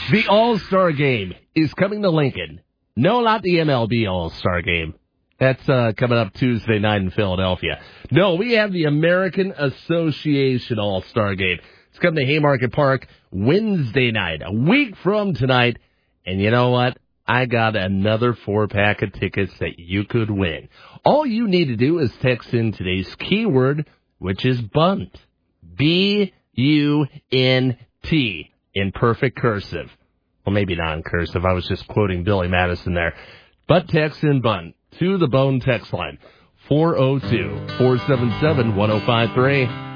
The All-Star Game is coming to Lincoln. No, not the MLB All-Star Game. That's coming up Tuesday night in Philadelphia. No, we have the American Association All-Star Game. It's coming to Haymarket Park Wednesday night, a week from tonight. And you know what? I got another 4-pack of tickets that you could win. All you need to do is text in today's keyword, which is bunt. B-U-N-T in perfect cursive. Well, maybe not in cursive. I was just quoting Billy Madison there. But text in bunt to the Bone text line, 402-477-1053.